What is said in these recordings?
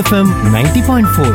FM 90.4.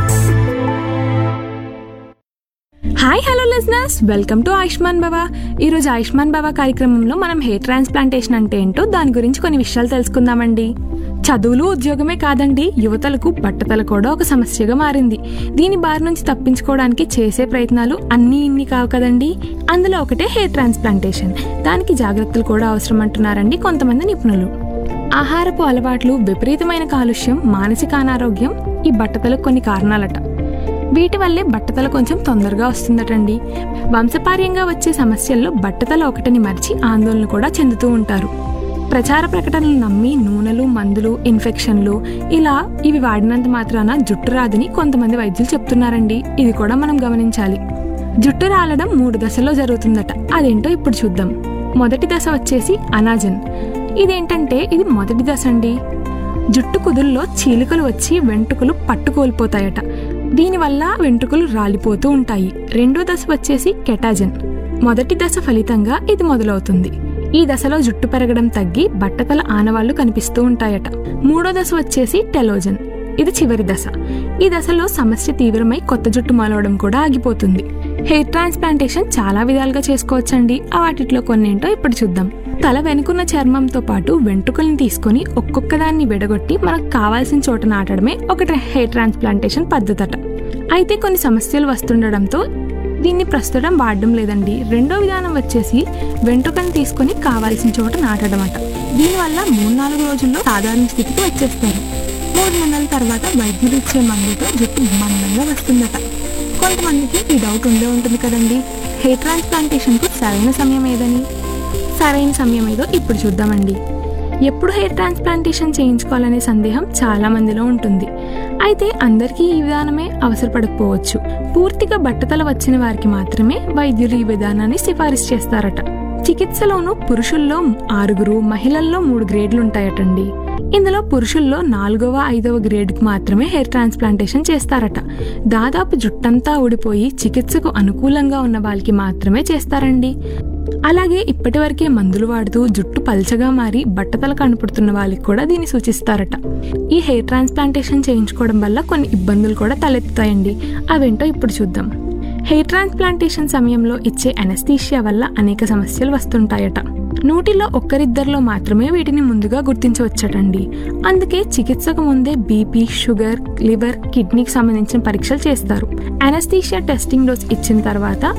Hi hello listeners, welcome to Ayushman భవ. ఈరోజు ఆయుష్మాన్ భవ కార్యక్రమంలో మనం హెయిర్ ట్రాన్స్ప్లాంటేషన్ అంటే ఏంటో దాని గురించి కొన్ని విషయాలు తెలుసుకుందామండి. చదువులు ఉద్యోగమే కాదండి, యువతలకు బట్టతల కూడా ఒక సమస్యగా మారింది. దీని బారి నుంచి తప్పించుకోవడానికి చేసే ప్రయత్నాలు అన్నీ ఇన్ని కావు కదండి. అందులో ఒకటే హెయిర్ ట్రాన్స్ప్లాంటేషన్. దానికి జాగ్రత్తలు కూడా అవసరం అంటున్నారండి కొంతమంది నిపుణులు. ఆహారపు అలవాట్లు, విపరీతమైన కాలుష్యం, మానసిక అనారోగ్యం ఈ బట్టతలకు కొన్ని కారణాలట. వీటి వల్లే బట్టతల కొంచెం తొందరగా వస్తుందటండి. వంశపార్యంగా వచ్చే సమస్యల్లో బట్టతల ఒకటిని మరిచి ఆందోళన కూడా చెందుతూ ఉంటారు. ప్రచార ప్రకటనలు నమ్మి నూనెలు, మందులు, ఇన్ఫెక్షన్లు ఇలా ఇవి వాడినంత మాత్రాన జుట్టు రాదని కొంతమంది వైద్యులు చెప్తున్నారండి. ఇది కూడా మనం గమనించాలి. జుట్టు రాలడం 3 దశల్లో జరుగుతుందట. అదేంటో ఇప్పుడు చూద్దాం. మొదటి దశ వచ్చేసి అనాజన్. ఇదేంటంటే ఇది మొదటి దశ అండి. జుట్టు కుదుల్లో చీలికలు వచ్చి వెంట్రుకలు పట్టుకోల్పోతాయట. దీనివల్ల వెంట్రుకలు రాలిపోతూ ఉంటాయి. రెండో దశ వచ్చేసి కెటాజన్. మొదటి దశ ఫలితంగా ఇది మొదలవుతుంది. ఈ దశలో జుట్టు పెరగడం తగ్గి బట్టతల ఆనవాళ్లు కనిపిస్తూ ఉంటాయట. మూడో దశ వచ్చేసి టెలోజన్. ఇది చివరి దశ. ఈ దశలో సమస్య తీవ్రమై కొత్త జుట్టు మొలవడం కూడా ఆగిపోతుంది. హెయిర్ ట్రాన్స్ప్లాంటేషన్ చాలా విధాలుగా చేసుకోవచ్చండి. వాటిలో కొన్నేంటో ఇప్పుడు చూద్దాం. తల వెనుకున్న చర్మంతో పాటు వెంట్రుకల్ని తీసుకొని ఒక్కొక్క దాన్ని విడగొట్టి మనకు కావాల్సిన చోట నాటడమే ఒక హెయిర్ ట్రాన్స్ప్లాంటేషన్ పద్ధతట. అయితే కొన్ని సమస్యలు వస్తుండడంతో దీన్ని ప్రస్తుతం వాడడం లేదండి. రెండో విధానం వచ్చేసి వెంట్రుకల్ని తీసుకొని కావాల్సిన చోట నాటడం అట. దీనివల్ల 3-4 రోజుల్లో సాధారణ స్థితికి వచ్చేస్తారు. 3 నెలల తర్వాత వైద్యులు ఇచ్చే మందుతో జుట్టు మందంగా వస్తుందట. కొంతమందికి ఈ డౌట్ ఉండే ఉంటుంది కదండి, హెయిర్ ట్రాన్స్ప్లాంటేషన్కు సరైన సమయం ఏదని. సరైన సమయం ఏదో ఇప్పుడు చూద్దామండి. ఎప్పుడు హెయిర్ ట్రాన్స్ప్లాంటేషన్ చేయించుకోవాలనే సందేహం చాలా మందిలో ఉంటుంది. అయితే అందరికీ ఈ విధానమే అవసరపడకపోవచ్చు. పూర్తిగా బట్టతల వచ్చిన వారికి మాత్రమే వైద్యులు ఈ విధానాన్ని సిఫారసు చేస్తారట. చికిత్సలోనూ పురుషుల్లో 6, మహిళల్లో 3 గ్రేడ్లు ఉంటాయటండి. ఇందులో పురుషుల్లో 4వ, 5వ గ్రేడ్కి మాత్రమే హెయిర్ ట్రాన్స్ప్లాంటేషన్ చేస్తారట. దాదాపు జుట్టంతా ఊడిపోయి చికిత్సకు అనుకూలంగా ఉన్న వాళ్ళకి మాత్రమే చేస్తారండి. అలాగే ఇప్పటి వరకే మందులు వాడుతూ జుట్టు పల్చగా మారి బట్టతల కనపడుతున్న వాళ్ళకి కూడా దీన్ని సూచిస్తారట. ఈ హెయిర్ ట్రాన్స్ప్లాంటేషన్ చేయించుకోవడం వల్ల కొన్ని ఇబ్బందులు కూడా తలెత్తుతాయండి. అవేంటో ఇప్పుడు చూద్దాం. హెయిర్ ట్రాన్స్ప్లాంటేషన్ సమయంలో ఇచ్చే అనస్థీషియా వల్ల అనేక సమస్యలు వస్తుంటాయట. 100లో 1-2 మాత్రమే వీటిని ముందుగా గుర్తించవచ్చటండి. అందుకే చికిత్సకు ముందే బీపీ, షుగర్, లివర్, కిడ్నీకి సంబంధించిన పరీక్షలు చేస్తారు. అనస్థీషియా టెస్టింగ్ డోస్ ఇచ్చిన తర్వాత